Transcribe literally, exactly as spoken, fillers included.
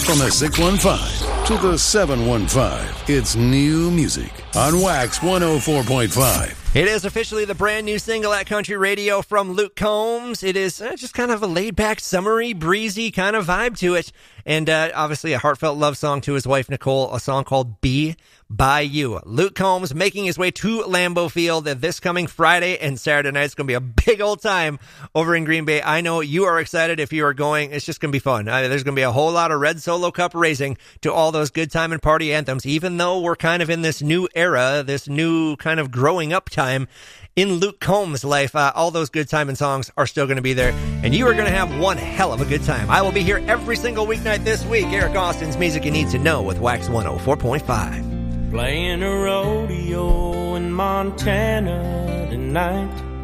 From the six one five to the seven one five, it's new music on Wax one oh four point five. It is officially the brand new single at Country Radio from Luke Combs. It is uh, just kind of a laid-back, summery, breezy kind of vibe to it. And uh, obviously a heartfelt love song to his wife, Nicole, a song called Be By You. Luke Combs making his way to Lambeau Field this coming Friday and Saturday night. It's going to be a big old time over in Green Bay. I know you are excited if you are going. It's just going to be fun. Uh, there's going to be a whole lot of Red Solo Cup racing to all those good time and party anthems, even though we're kind of in this new era, this new kind of growing up time in Luke Combs' life. Uh, all those good time and songs are still going to be there, and you are going to have one hell of a good time. I will be here every single weeknight this week. Eric Austin's Music You Need to Know with Wax one oh four point five. Playing a rodeo in Montana tonight.